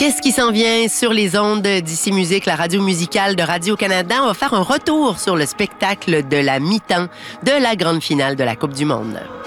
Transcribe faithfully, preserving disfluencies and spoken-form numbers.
Qu'est-ce qui s'en vient sur les ondes d'Ici Musique, la radio musicale de Radio-Canada? On va faire un retour sur le spectacle de la mi-temps de la grande finale de la Coupe du monde.